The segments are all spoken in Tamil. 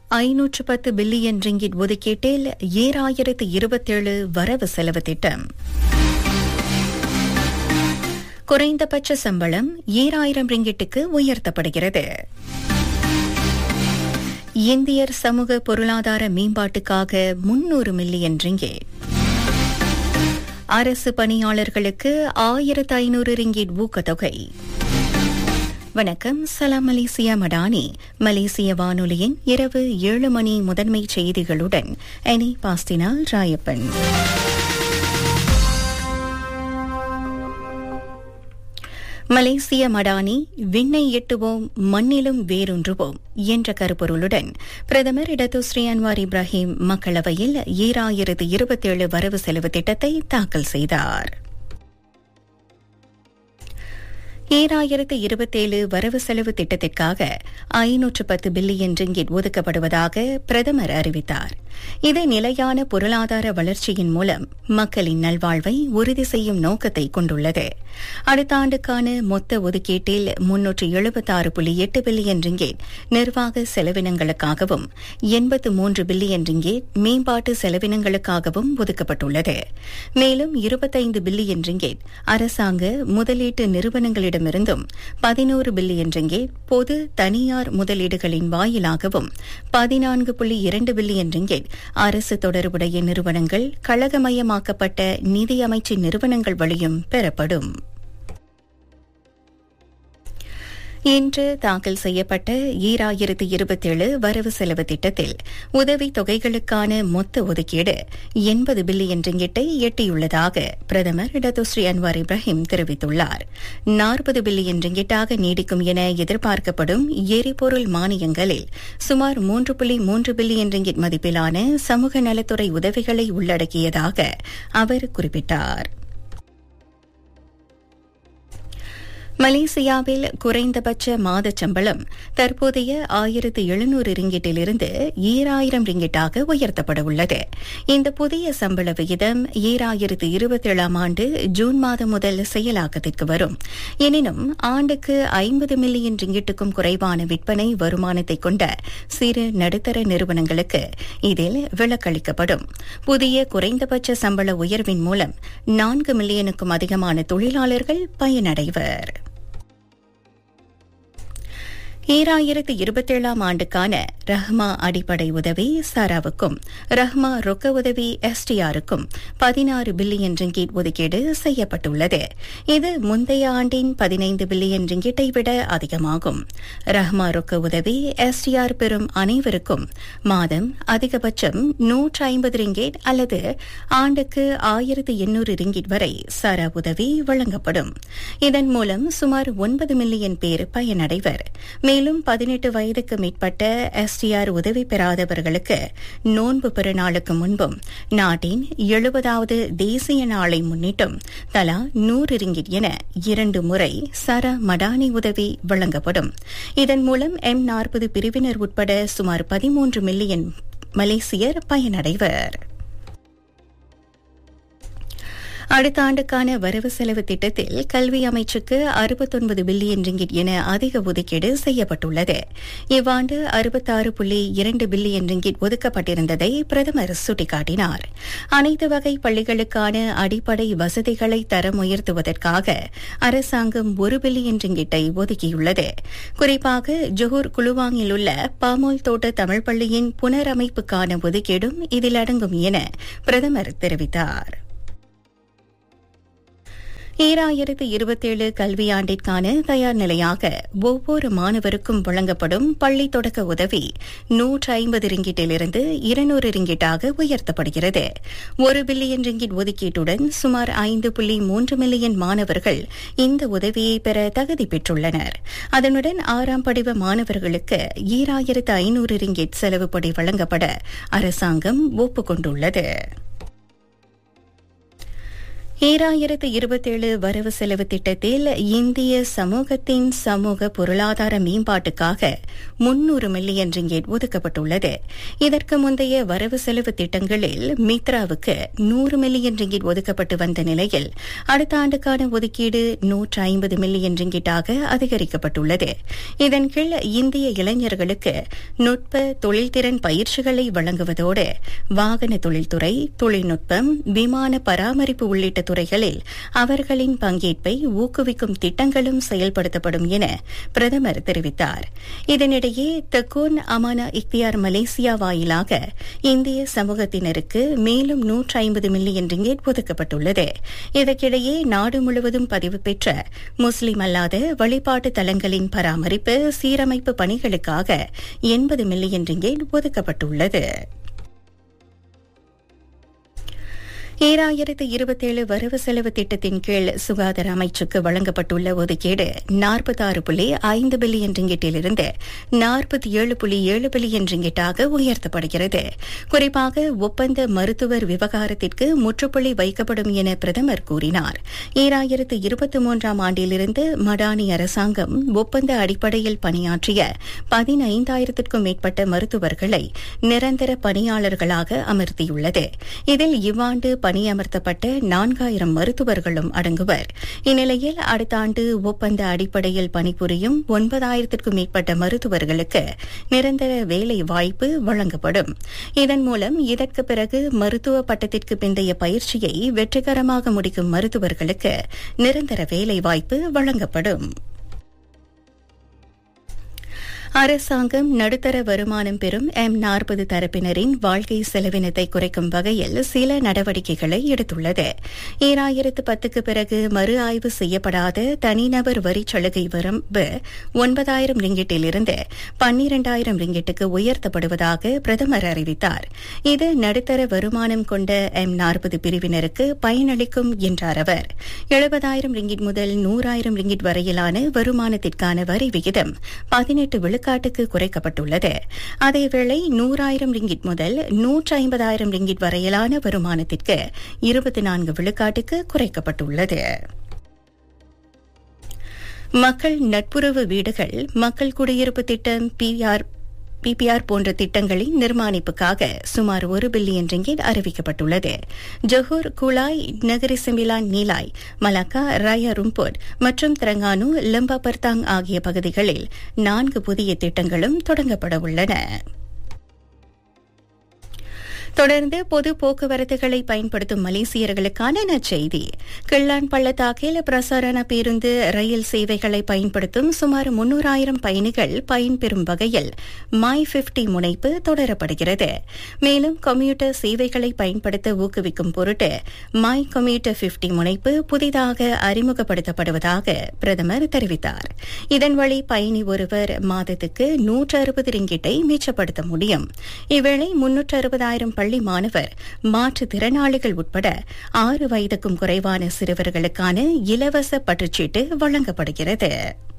510 பில்லியன் ரிங்கிட் ஒதுக்கீட்டில் 2027 வரவு செலவு திட்டம். குறைந்தபட்ச சம்பளம் 7000 ரிங்கிட்டுக்கு உயர்த்தப்படுகிறது. இந்தியர் சமூக பொருளாதார மேம்பாட்டுக்காக 300 மில்லியன் ரிங்கிட். அரசு பணியாளர்களுக்கு 1500 ரிங்கிட் ஊக்கத்தொகை. வணக்கம், சலாம் மலேசியா மடானி. மலேசிய வானொலியின் இரவு 7 மணி முதன்மை செய்திகளுடன் எனி பாஸ்தினால் ராயப்பன். மலேசிய மடானி விண்ணை எட்டுவோம் மண்ணிலும் வேரூன்றுவோம் என்ற கருப்பொருளுடன் பிரதமர் இடதுஸ்ரீ அன்வார் இப்ராஹிம் மக்களவையில் 2027 வரவு செலவு திட்டத்தை தாக்கல் செய்தார். 2027 வரவு செலவு திட்டத்திற்காக 510 பில்லியன் ரிங்கிட் ஒதுக்கப்படுவதாக பிரதமர் அறிவித்தார். இது நிலையான பொருளாதார வளர்ச்சியின் மூலம் மக்களின் நல்வாழ்வை உறுதி செய்யும் நோக்கத்தை கொண்டுள்ளது. அடுத்த ஆண்டுக்கான மொத்த ஒதுக்கீட்டில் 376.8 பில்லியன் ரிங்கிட் நிர்வாக செலவினங்களுக்காகவும் 83 பில்லியன் ரிங்கிட் மேம்பாட்டு செலவினங்களுக்காகவும் ஒதுக்கப்பட்டுள்ளது. மேலும் 25 பில்லியன் ரிங்கிட் அரசாங்க முதலீட்டு நிறுவனங்களிடமிருந்தும் 11 பில்லியன் ரிங்கிட் பொது தனியார் முதலீடுகளின் வாயிலாகவும் 14.2 பில்லியன் ரிங்கிட் அரசு தொடர்புடைய நிறுவனங்கள் கழகமயமாக்கப்பட்ட நிதி அமைச்சின் நிறுவனங்கள் வழியும் பெறப்படும். இன்று தாக்கல் செய்யப்பட்ட 2027 வரவு செலவு திட்டத்தில் உதவித் தொகைகளுக்கான மொத்த ஒதுக்கீடு 80 பில்லியன் ரிங்கிட்டை எட்டியுள்ளதாக பிரதமர் இடதுஸ்ரீ அன்வார் இப்ராஹிம் தெரிவித்துள்ளார். 40 பில்லியன் ரிங்கிட்டாக நீடிக்கும் என எதிர்பார்க்கப்படும் எரிபொருள் மானியங்களில் சுமார் 3.3 பில்லியன் ரிங்கிட் மதிப்பிலான சமூக நலத்துறை உதவிகளை உள்ளடக்கியதாக அவர் குறிப்பிட்டார். மலேசியாவில் குறைந்தபட்ச மாத சம்பளம் தற்போதைய 1700 ரிங்கிட்டிலிருந்து 2000 ரிங்கிட்டாக உயர்த்தப்பட உள்ளது. இந்த புதிய சம்பள விகிதம் 2027 ஆண்டு ஜூன் மாதம் முதல் செயலாக்கத்திற்கு வரும். எனினும் ஆண்டுக்கு 50 மில்லியன் ரிங்கிட்டுக்கும் குறைவான விற்பனை வருமானத்தை கொண்ட சிறு நடுத்தர நிறுவனங்களுக்கு இதில் விலக்களிக்கப்படும். புதிய குறைந்தபட்ச சம்பள உயர்வின் மூலம் 4 மில்லியனுக்கும் அதிகமான தொழிலாளர்கள் பயனடைவர். 2027 ஆண்டுக்கான ரஹ்மா அடிப்படை உதவி சாராவுக்கும் ரஹ்மா ரொக்க உதவி எஸ்டிஆருக்கும் 16 பில்லியன் ரிங்கிட் ஒதுக்கீடு செய்யப்பட்டுள்ளது. இது முந்தைய ஆண்டின் 15 பில்லியன் ரிங்கிட்டை விட அதிகமாகும். ரஹ்மா ரொக்க உதவி எஸ்டிஆர் பெறும் அனைவருக்கும் மாதம் அதிகபட்சம் 150 ரிங்கிட் அல்லது ஆண்டுக்கு 1800 ரிங்கிட் வரை சாரா உதவி வழங்கப்படும். இதன் மூலம் சுமார் 9 மில்லியன் பேர் பயனடைவர். மேலும் 18 வயதுக்கு மேற்பட்ட எஸ்டிஆர் உதவி பெறாதவர்களுக்கு நோன்பு பெருநாளுக்கு முன்பும் நாட்டின் 70வது தேசிய நாளை முன்னிட்டும் தலா 100 ரிங்கிட் என 2 முறை சர மடானி உதவி வழங்கப்படும். இதன் மூலம் M40 பிரிவினர் உட்பட சுமார் 13 மில்லியன் மலேசியர் பயனடைவர். அடுத்த ஆண்டுக்கான வரவு செலவு திட்டத்தில் கல்வி அமைச்சுக்கு 69 பில்லியன் ரிங்கிட் என அதிக ஒதுக்கீடு செய்யப்பட்டுள்ளது. இவ்வாண்டு 66.2 பில்லியன் ரிங்கிட் ஒதுக்கப்பட்டிருந்ததை பிரதமர் சுட்டிக்காட்டினார். அனைத்து வகை பள்ளிகளுக்கான அடிப்படை வசதிகளை தரம் உயர்த்துவதற்காக அரசாங்கம் 1 பில்லியன் ரிங்கிட்டை ஒதுக்கியுள்ளது. குறிப்பாக ஜொஹூர் குலுவாங்கில் உள்ள பாமோல் தோட்ட தமிழ் பள்ளியின் புனரமைப்புக்கான ஒதுக்கீடும் இதில் அடங்கும் என பிரதமர் தெரிவித்தார். 2027 கல்வியாண்டிற்கான தயார் நிலையாக ஒவ்வொரு மாணவருக்கும் வழங்கப்படும் பள்ளி தொடக்க உதவி 150 ரிங்கிட்டிலிருந்து 200 ரிங்கிட்டாக உயர்த்தப்படுகிறது. 1 பில்லியன் ரிங்கிட் ஒதுக்கீட்டுடன் சுமார் 5.3 மில்லியன் மாணவர்கள் இந்த உதவியை பெற தகுதி பெற்றுள்ளனர். அதனுடன் 6ஆம் படிவ மாணவர்களுக்கு 2500 ரிங்கிட் செலவுப்படி வழங்கப்பட அரசாங்கம் ஒப்புக் கொண்டுள்ளது. 2027 வரவு செலவு திட்டத்தில் இந்திய சமூகத்தின் சமூக பொருளாதார மேம்பாட்டுக்காக 300 மில்லியன் ரிங்கெட் ஒதுக்கப்பட்டுள்ளது. இதற்கு முந்தைய வரவு செலவு திட்டங்களில் மித்ராவுக்கு 100 மில்லியன் ரிங்கெட் ஒதுக்கப்பட்டு வந்த நிலையில் அடுத்த ஆண்டுக்கான ஒதுக்கீடு 150 மில்லியன் ரிங்கெட்டாக அதிகரிக்கப்பட்டுள்ளது. இதன் கீழ் இந்திய இளைஞர்களுக்கு நுட்ப தொழில்திறன் பயிற்சிகளை வழங்குவதோடு வாகன தொழில்துறை, தொழில்நுட்பம், விமான பராமரிப்பு உள்ளிட்ட துறைகளில் அவர்களின் பங்கேற்பை ஊக்குவிக்கும் திட்டங்களும் செயல்படுத்தப்படும் என பிரதமர் தெரிவித்தார். இதனிடையே தக்கூன் அமானா இக்தியார் மலேசியா வாயிலாக இந்திய சமூகத்தினருக்கு மேலும் 150 மில்லியன் ரிங்கெட் ஒதுக்கப்பட்டுள்ளது. இதற்கிடையே நாடு முழுவதும் பதிவு பெற்ற முஸ்லிம் அல்லாத வழிபாட்டு தலங்களின் பராமரிப்பு, சீரமைப்பு பணிகளுக்காக 80 மில்லியன் ரிங்கெட் ஒதுக்கப்பட்டுள்ளது. 2027 வரவு செலவு திட்டத்தின் கீழ் சுகாதார அமைச்சுக்கு வழங்கப்பட்டுள்ள ஒதுக்கீடு 46.5 பில்லியன் ரிங்கெட்டிலிருந்து 47.7 பில்லியன் ரிங்கெட்டாக உயர்த்தப்படுகிறது. குறிப்பாக ஒப்பந்த மருத்துவர் விவகாரத்திற்கு முற்றுப்புள்ளி வைக்கப்படும் என பிரதமர் கூறினார். 2023ஆம் ஆண்டிலிருந்து மடானி அரசாங்கம் ஒப்பந்த அடிப்படையில் பணியாற்றிய 15,000க்கும் மேற்பட்ட மருத்துவர்களை நிரந்தர பணியாளர்களாக அமர்த்தியுள்ளது. இதில் இவ்வாண்டு பணியமர்த்தப்பட்ட 4,000 மருத்துவர்களும் அடங்குவர். இந்நிலையில் அடுத்த ஆண்டு ஒப்பந்த அடிப்படையில் பணிபுரியும் 9,000க்கும் மேற்பட்ட மருத்துவர்களுக்கு நிரந்தர வேலை வாய்ப்பு வழங்கப்படும். இதன் மூலம் இதற்கு பிறகு மருத்துவ பட்டத்திற்கு பிந்தைய பயிற்சியை வெற்றிகரமாக முடிக்கும் மருத்துவர்களுக்கு நிரந்தர வேலை வாய்ப்பு வழங்கப்படும். அரசாங்கம் நடுத்தர வருமானம் பெறும் M40 தரப்பினரின் வாழ்க்கை செலவினத்தை குறைக்கும் வகையில் சில நடவடிக்கைகளை எடுத்துள்ளது. 2010க்கு பிறகு மறு ஆய்வு செய்யப்படாத தனிநபர் வரிச் சலுகை வரம்பு 9,000 ரிங்கெட்டிலிருந்து 12,000 ரிங்கெட்டுக்கு உயர்த்தப்படுவதாக பிரதமர் அறிவித்தார். இது நடுத்தர வருமானம் கொண்ட M40 பிரிவினருக்கு பயனளிக்கும் என்றார் அவர். 70,000 ரிங்கெட் முதல் 100,000 ரிங்கெட் வரையிலான வருமானத்திற்கான வரி விகிதம் 18 விழுக்காட்டுக்கு குறைக்கப்பட்டுள்ளது. அதேவேளை 100,000 ரிங்கிட் முதல் 150,000 ரிங்கிட் வரையிலான வருமானத்திற்கு 24 விழுக்காட்டுக்கு குறைக்கப்பட்டுள்ளது. மக்கள் நட்புறவு வீடுகள், மக்கள் குடியிருப்பு திட்டம், PPR போன்ற திட்டங்களின் நிர்மாணிப்புக்காக சுமார் 1 பில்லியன் ரிங்கெட் அறிவிக்கப்பட்டுள்ளது. Johor, gulab, Nagari Sembilan, Nilai, Malacca, ராயா ரும்பூட் மற்றும் திரங்கானு, லம்பா பர்தாங் ஆகிய பகுதிகளில் 4 புதிய திட்டங்களும் தொடங்கப்பட உள்ளன. தொடர்ந்து பொது போக்குவரத்துகளை பயன்படுத்தும் மலேசியர்களுக்கான நற்செய்தி. கிள்ளான் பள்ளத்தாக்கில் பிரசாரண பேருந்து, ரயில் சேவைகளை பயன்படுத்தும் சுமார் 300,000 பயணிகள் பயன்பெறும் வகையில் மை 50 முனைப்பு தொடரப்படுகிறது. மேலும் கம்யூட்டர் சேவைகளை பயன்படுத்த ஊக்குவிக்கும் பொருட்டு மை கம்யூட்டர் 50 முனைப்பு புதிதாக அறிமுகப்படுத்தப்படுவதாக பிரதமர் தெரிவித்தார். இதன் வழி பயணி ஒருவர் மாதத்துக்கு 160 ரிங்கிட்டை மிச்சப்படுத்த முடியும். இவ்வேளை 360,000 பள்ளி மாணவர், மாற்றுத்திறனாளிகள் உட்பட 6 வயதுக்கும் குறைவான சிறுவர்களுக்கான இலவச பற்றுச்சீட்டு வழங்கப்படுகிறது.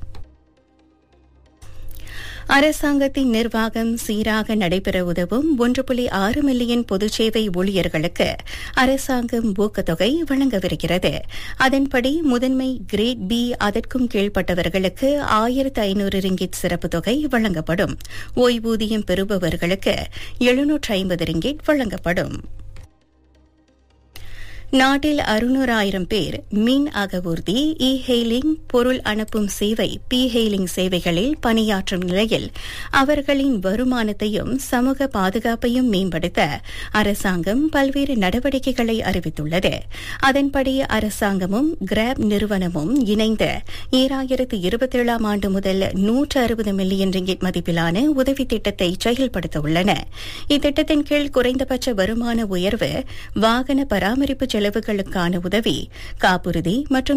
அரசாங்கத்தின் நிர்வாகம் சீராக நடைபெற உதவும் 1.6 மில்லியன் பொதுச்சேவை ஊழியர்களுக்கு அரசாங்கம் ஊக்கத்தொகை வழங்கவிருக்கிறது. அதன்படி முதன்மை கிரேட் B அதற்கும் கீழ்ப்பட்டவர்களுக்கு 1,500 ரிங்கிட் சிறப்பு தொகை வழங்கப்படும். ஓய்வூதியம் பெறுபவர்களுக்கு 750 ரிங்கிட் வழங்கப்படும். நாட்டில் 600,000 பேர் மின் அகவூர்தி, இ-ஹெயிலிங், பொருள் அனுப்பும் சேவை, பி-ஹெயிலிங் சேவைகளில் பணியாற்றும் நிலையில் அவர்களின் வருமானத்தையும் சமூக பாதுகாப்பையும் மேம்படுத்த அரசாங்கம் பல்வேறு நடவடிக்கைகளை அறிவித்துள்ளது. அதன்படி அரசாங்கமும் கிராப் நிறுவனமும் இணைந்து 2027ஆம் ஆண்டு முதல் 160 மில்லியன் ரிங்கிட் மதிப்பிலான உதவி திட்டத்தை செயல்படுத்த உள்ளன. இத்திட்டத்தின் கீழ் குறைந்தபட்ச வருமான உயர்வு, வாகன பராமரிப்பு செலவுகளுக்கான உதவி, காப்புறுதி மற்றும்